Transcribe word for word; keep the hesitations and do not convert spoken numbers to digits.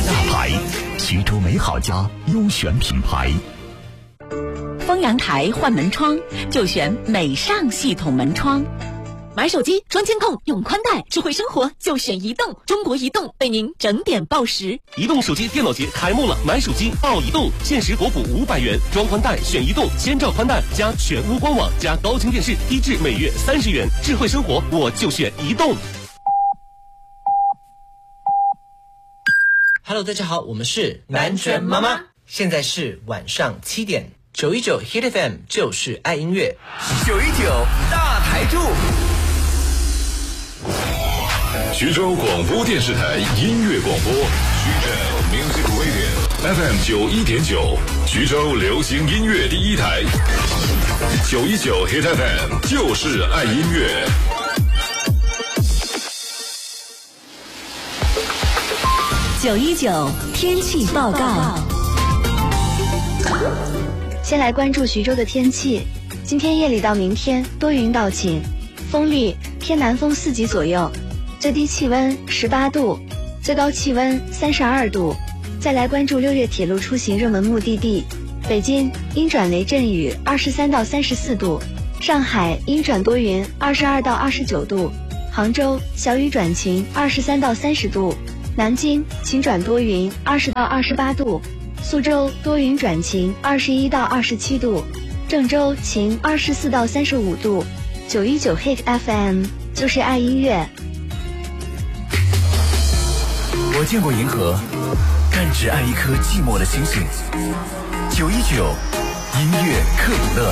大牌，徐州美好家优选品牌。 丰阳台换门窗就选美尚系统门窗。买手机装监控用宽带，智慧生活就选移动。中国移动为您整点报时。 移动手机电脑节开幕了，买手机报移动，限时国补五百元，装宽带选移动，千兆宽带加全屋官网加高清电视，低至每月三十元。智慧生活我就选移动。 Hello， 大家好，我们是南拳妈妈，现在是晚上七点，九一九 Hit F M 就是爱音乐， 九一九大台柱。 徐州广播电视台音乐广播，徐州 Music Radio F M 九一点九，徐州流行音乐第一台，九一九 Hit F M 就是爱音乐。 九一九天气报告。 先来关注徐州的天气，今天夜里到明天多云到晴，风力偏南风四级左右，最低气温十八度，最高气温三十二度。再来关注六月铁路出行热门目的地，北京阴转雷阵雨二十三到三十四度，上海阴转多云二十二到二十九度，杭州小雨转晴二十三到三十度，南京晴转多云二十到二十八度，苏州多云转晴二十一到二十七度，郑州晴二十四到三十五度。九一九 Hit F M 就是爱音乐。 我见过银河，但只爱一颗寂寞的星星。九一九音乐克卜勒。